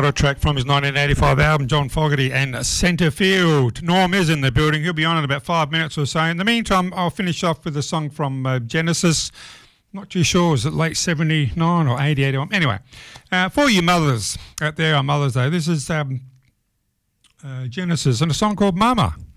title track from his 1985 album, John Fogerty and Centrefield. Norm is in the building. He'll be on in about 5 minutes or so. In the meantime, I'll finish off with a song from Genesis. Not too sure, was it late 79 or 80, 81? Anyway, for you mothers out there on Mother's Day, this is Genesis and a song called Mama.